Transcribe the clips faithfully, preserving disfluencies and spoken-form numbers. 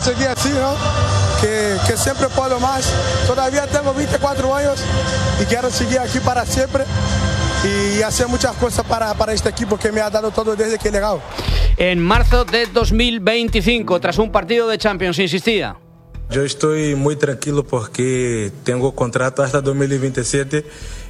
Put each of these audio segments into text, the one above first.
seguir así, ¿no? Que, que siempre puedo más. Todavía tengo veinticuatro años y quiero seguir aquí para siempre y hacer muchas cosas para, para este equipo que me ha dado todo desde que he llegado. En marzo de dos mil veinticinco, tras un partido de Champions, insistía. Yo estoy muy tranquilo porque tengo contrato hasta dos mil veintisiete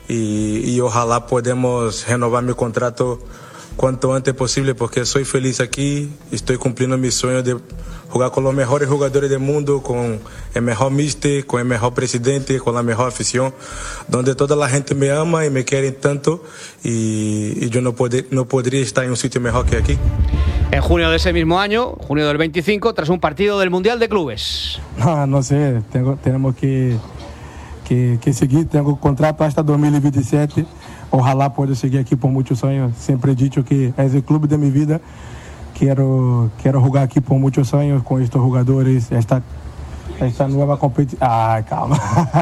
y, y ojalá podamos renovar mi contrato cuanto antes posible porque soy feliz aquí, estoy cumpliendo mi sueño de jugar con los mejores jugadores del mundo, con el mejor míster, con el mejor presidente, con la mejor afición, donde toda la gente me ama y me quiere tanto y, y yo no, pod- no podría estar en un sitio mejor que aquí. En junio de ese mismo año, junio del veinticinco, tras un partido del Mundial de Clubes. No, no sé, tengo, tenemos que, que, que seguir, tengo contrato hasta dos mil veintisiete, ojalá pueda seguir aquí por muchos años, siempre he dicho que es el club de mi vida, quiero, quiero jugar aquí por muchos años con estos jugadores, esta, esta nueva competición, ah, calma,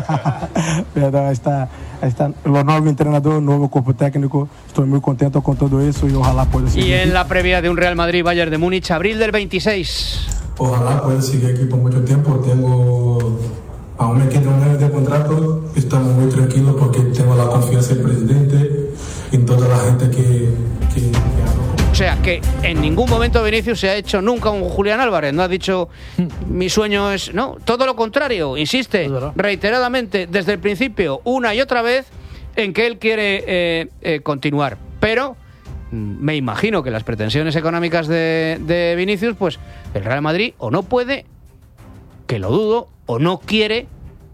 perdón, esta, esta, lo nuevo entrenador, nuevo cuerpo técnico, estoy muy contento con todo eso y ojalá pueda seguir. Y en aquí. la previa de un Real Madrid-Bayern de Múnich, abril del veintiséis. Ojalá pueda seguir aquí por mucho tiempo. Tengo, aún me queda un año de contrato. Estamos muy tranquilos porque tengo la confianza del presidente y en toda la gente que, que, que hablo. O sea, que en ningún momento Vinicius se ha hecho nunca un Julián Álvarez. No ha dicho, mi sueño es... No, todo lo contrario. Insiste reiteradamente desde el principio, una y otra vez, en que él quiere eh, eh, continuar. Pero me imagino que las pretensiones económicas de, de Vinicius, pues el Real Madrid o no puede, que lo dudo, o no quiere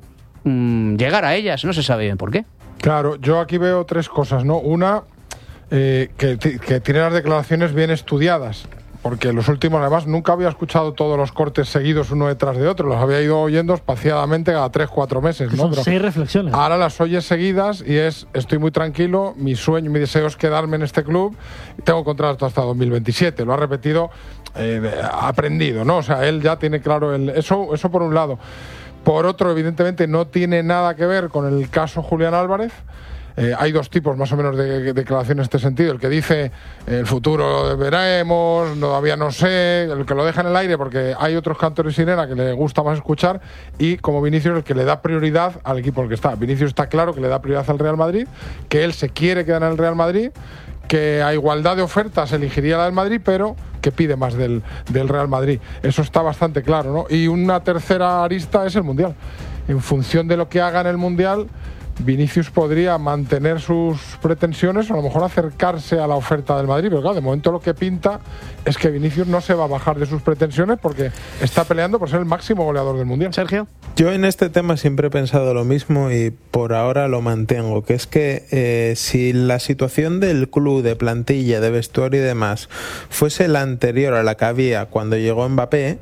mmm, llegar a ellas. No se sabe bien por qué. Claro, yo aquí veo tres cosas, ¿no? Una, eh, que, que tiene las declaraciones bien estudiadas, porque los últimos, además, nunca había escuchado todos los cortes seguidos uno detrás de otro, los había ido oyendo espaciadamente cada tres, cuatro meses, ¿no? Son Pero seis reflexiones. ahora las oyes seguidas y es, estoy muy tranquilo, mi sueño, mi deseo es quedarme en este club, tengo contrato hasta dos mil veintisiete, lo ha repetido, eh, aprendido, ¿no? O sea, él ya tiene claro el, eso, eso por un lado. Por otro, evidentemente, no tiene nada que ver con el caso Julián Álvarez. Eh, hay dos tipos más o menos de, de declaraciones en este sentido. El que dice el futuro veremos, todavía no sé, el que lo deja en el aire porque hay otros cantores sirena que le gusta más escuchar, y como Vinicius el que le da prioridad al equipo en el que está. Vinicius está claro que le da prioridad al Real Madrid, que él se quiere quedar en el Real Madrid, que a igualdad de ofertas elegiría la del Madrid, pero que pide más del, del Real Madrid. Eso está bastante claro, ¿no? Y una tercera arista es el Mundial. En función de lo que haga en el Mundial, Vinicius podría mantener sus pretensiones o a lo mejor acercarse a la oferta del Madrid, pero claro, de momento lo que pinta es que Vinicius no se va a bajar de sus pretensiones porque está peleando por ser el máximo goleador del Mundial. Sergio. Yo en este tema siempre he pensado lo mismo y por ahora lo mantengo, que es que eh, si la situación del club, de plantilla, de vestuario y demás fuese la anterior a la que había cuando llegó Mbappé,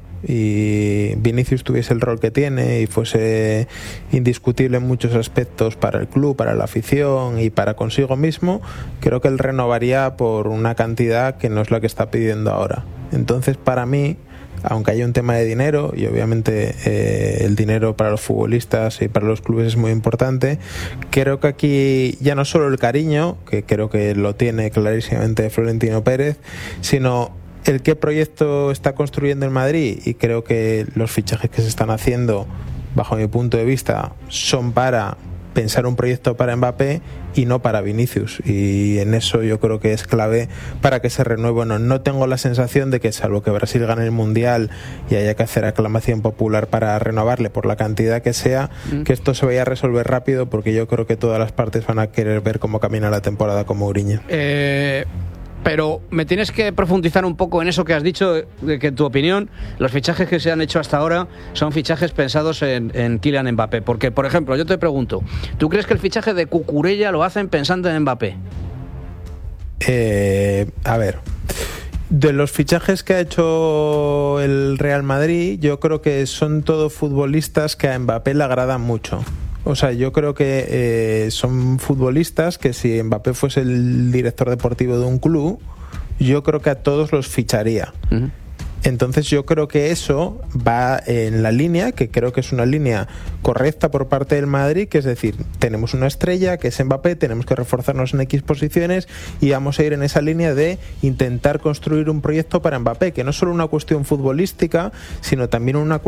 y Vinicius tuviese el rol que tiene y fuese indiscutible en muchos aspectos para el club, para la afición y para consigo mismo, creo que él renovaría por una cantidad que no es la que está pidiendo ahora. Entonces, para mí, aunque haya un tema de dinero, y obviamente eh, el dinero para los futbolistas y para los clubes es muy importante, creo que aquí ya no solo el cariño, que creo que lo tiene clarísimamente Florentino Pérez, sino el qué proyecto está construyendo el Madrid, y creo que los fichajes que se están haciendo, bajo mi punto de vista, son para pensar un proyecto para Mbappé y no para Vinicius, y en eso yo creo que es clave para que se renueve o no. No tengo la sensación de que, salvo que Brasil gane el Mundial y haya que hacer aclamación popular para renovarle por la cantidad que sea, mm. que esto se vaya a resolver rápido, porque yo creo que todas las partes van a querer ver cómo camina la temporada con Mourinho. Eh... Pero me tienes que profundizar un poco en eso que has dicho, de que en tu opinión los fichajes que se han hecho hasta ahora son fichajes pensados en, en Kylian Mbappé. Porque, por ejemplo, yo te pregunto, ¿tú crees que el fichaje de Cucurella lo hacen pensando en Mbappé? Eh, a ver, de los fichajes que ha hecho el Real Madrid, yo creo que son todos futbolistas que a Mbappé le agradan mucho. O sea, yo creo que eh, son futbolistas que si Mbappé fuese el director deportivo de un club, yo creo que a todos los ficharía. Uh-huh. Entonces yo creo que eso va en la línea, que creo que es una línea correcta por parte del Madrid, que es decir, tenemos una estrella que es Mbappé, tenemos que reforzarnos en X posiciones y vamos a ir en esa línea de intentar construir un proyecto para Mbappé, que no es solo una cuestión futbolística, sino también una